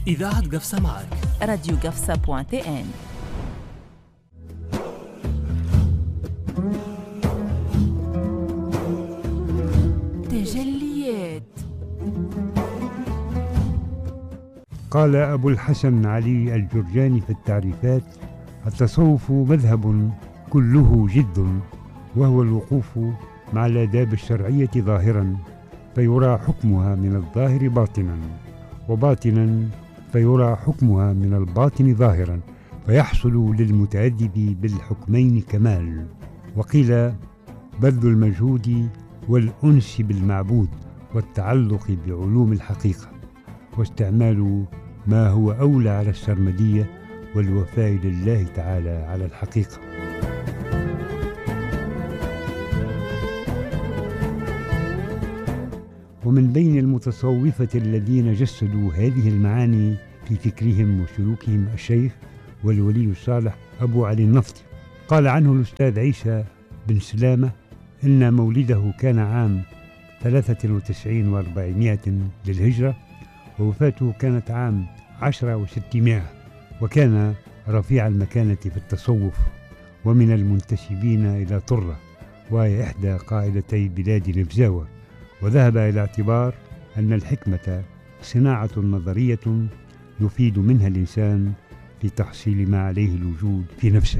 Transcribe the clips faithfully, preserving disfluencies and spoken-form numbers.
إذاعة قفصة معك راديو قفصة بوان تي ان. تجليات. قال أبو الحسن علي الجرجاني في التعريفات: التصوف مذهب كله جد، وهو الوقوف مع الآداب الشرعية ظاهرا فيرى حكمها من الظاهر باطنا، وباطنا فيرى حكمها من الباطن ظاهرا، فيحصل للمتأدب بالحكمين كمال. وقيل: بذل المجهود والأنس بالمعبود والتعلق بعلوم الحقيقة، واستعمال ما هو أولى على السرمدية والوفاء لله تعالى على الحقيقة. ومن بين المتصوفة الذين جسدوا هذه المعاني في فكرهم وسلوكهم الشيخ والولي الصالح أبو علي النفطي. قال عنه الأستاذ عيسى بن سلامة إن مولده كان عام ثلاثة وتسعين وأربعمائة للهجرة، ووفاته كانت عام عشرة وستمائة، وكان رفيع المكانة في التصوف ومن المنتسبين إلى طرة، وهي إحدى قاعدتي بلاد نفزاوة. وذهب إلى اعتبار أن الحكمة صناعة نظرية يفيد منها الإنسان في تحصيل ما عليه الوجود في نفسه.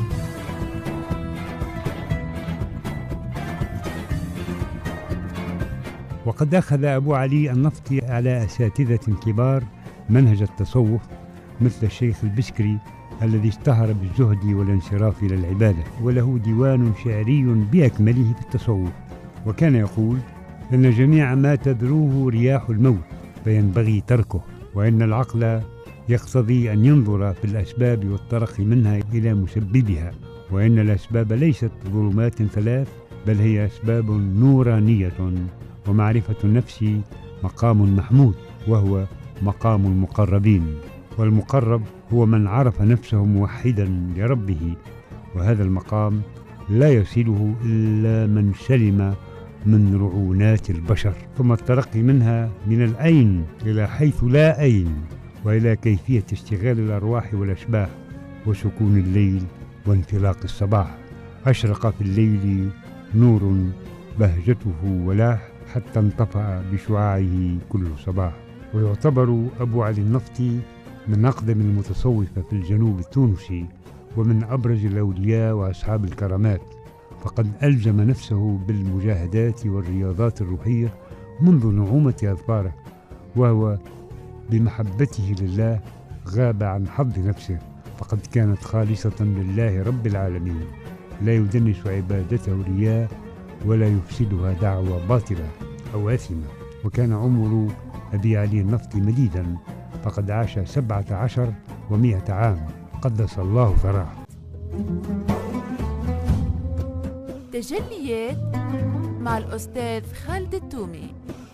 وقد أخذ أبو علي النفطي على أساتذة كبار منهج التصوف مثل الشيخ البسكري الذي اشتهر بالزهد والانصراف إلى العبادة، وله ديوان شعري بأكمله في التصوف. وكان يقول إن جميع ما تذروه رياح الموت فينبغي تركه، وإن العقل يقتضي أن ينظر في الأسباب والترقي منها إلى مسببها، وإن الأسباب ليست ظلمات ثلاث بل هي أسباب نورانية، ومعرفة النفس مقام محمود وهو مقام المقربين، والمقرب هو من عرف نفسه موحدا لربه، وهذا المقام لا يصله إلا من سلم من رعونات البشر. ثم الترقي منها من الأين إلى حيث لا أين، وإلى كيفية اشتغال الأرواح والأشباح وسكون الليل وانطلاق الصباح. أشرق في الليل نور بهجته ولاح حتى انطفأ بشعاعه كل صباح. ويعتبر أبو علي النفطي من أقدم المتصوفة في الجنوب التونسي، ومن أبرز الأولياء وأصحاب الكرامات، فقد ألزم نفسه بالمجاهدات والرياضات الروحية منذ نعومة أظفاره، وهو بمحبته لله غاب عن حظ نفسه، فقد كانت خالصة لله رب العالمين، لا يدنس عبادته رياء ولا يفسدها دعوة باطلة أو آثمة. وكان عمر أبي علي النفطي مديدا، فقد عاش سبعة عشر ومئة عام، قدس الله ثراه. تجليات مع الأستاذ خالد التومي.